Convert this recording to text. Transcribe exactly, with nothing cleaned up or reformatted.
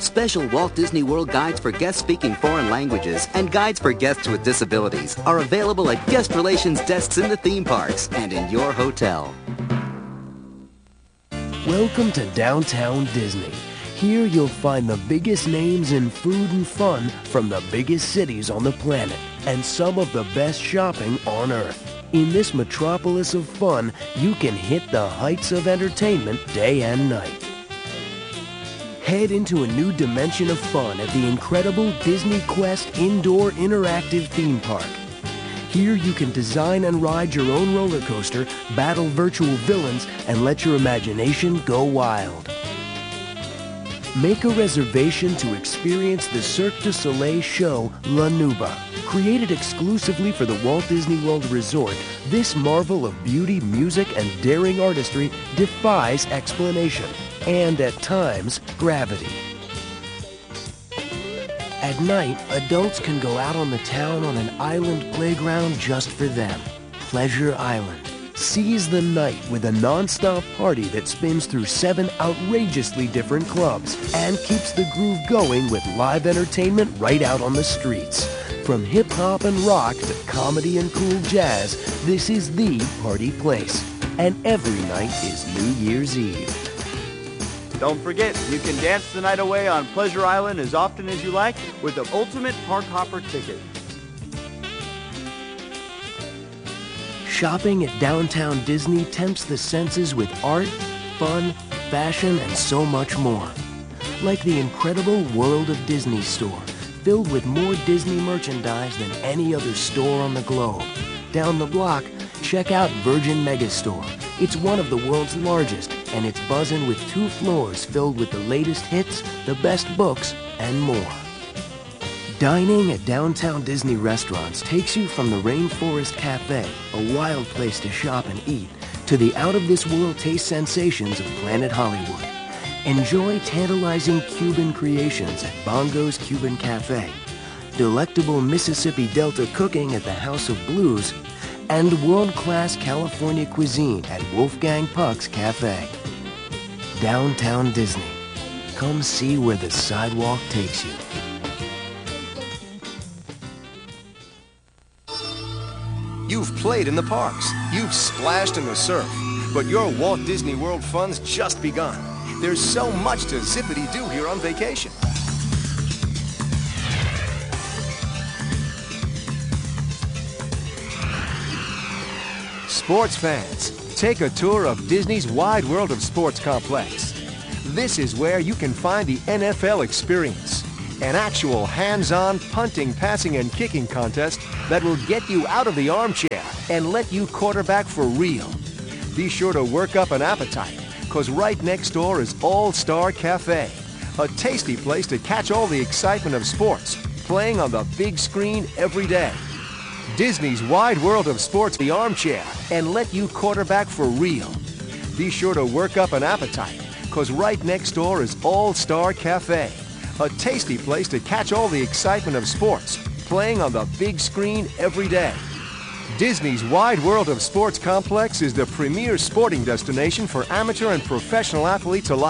Special Walt Disney World guides for guests speaking foreign languages and guides for guests with disabilities are available at guest relations desks in the theme parks and in your hotel. Welcome to Downtown Disney. Here you'll find the biggest names in food and fun from the biggest cities on the planet and some of the best shopping on Earth. In this metropolis of fun, you can hit the heights of entertainment day and night. Head into a new dimension of fun at the incredible Disney Quest Indoor Interactive Theme Park. Here you can design and ride your own roller coaster, battle virtual villains, and let your imagination go wild. Make a reservation to experience the Cirque du Soleil show La Nuba. Created exclusively for the Walt Disney World Resort, this marvel of beauty, music, and daring artistry defies explanation and, at times, gravity. At night, adults can go out on the town on an island playground just for them. Pleasure Island. Seize the night with a non-stop party that spins through seven outrageously different clubs and keeps the groove going with live entertainment right out on the streets. From hip-hop and rock to comedy and cool jazz, this is the party place. And every night is New Year's Eve. Don't forget, you can dance the night away on Pleasure Island as often as you like with the Ultimate Park Hopper ticket. Shopping at Downtown Disney tempts the senses with art, fun, fashion, and so much more. Like the incredible World of Disney store, filled with more Disney merchandise than any other store on the globe. Down the block, check out Virgin Megastore. It's one of the world's largest, and it's buzzing with two floors filled with the latest hits, the best books, and more. Dining at Downtown Disney restaurants takes you from the Rainforest Cafe, a wild place to shop and eat, to the out-of-this-world taste sensations of Planet Hollywood. Enjoy tantalizing Cuban creations at Bongo's Cuban Cafe, delectable Mississippi Delta cooking at the House of Blues, and world-class California cuisine at Wolfgang Puck's Cafe. Downtown Disney. Come see where the sidewalk takes you. You've played in the parks, you've splashed in the surf, but your Walt Disney World fun's just begun. There's so much to zippity-doo here on vacation. Sports fans, take a tour of Disney's Wide World of Sports complex. This is where you can find the N F L experience, an actual hands-on punting, passing, and kicking contest that will get you out of the armchair and let you quarterback for real. Be sure to work up an appetite, because right next door is All-Star Cafe, a tasty place to catch all the excitement of sports, playing on the big screen every day. Disney's Wide World of Sports, the armchair, and let you quarterback for real. Be sure to work up an appetite, because right next door is All-Star Cafe, a tasty place to catch all the excitement of sports, playing on the big screen every day. Disney's Wide World of Sports complex is the premier sporting destination for amateur and professional athletes alike.